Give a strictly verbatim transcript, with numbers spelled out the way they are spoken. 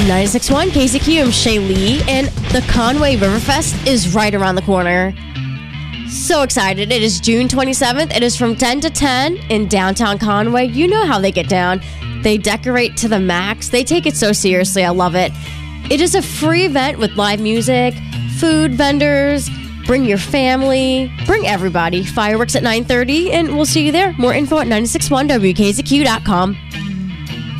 ninety-six point one K Z Q, I'm Shay Lee, and the Conway Riverfest is right around the corner. So excited. It is June twenty-seventh. It is from ten to ten in downtown Conway. You know how they get down. They decorate to the max. They take it so seriously. I love it. It is a free event with live music, food vendors. Bring your family. Bring everybody. Fireworks at nine thirty, and we'll see you there. More info at nine six one W K Z Q dot com.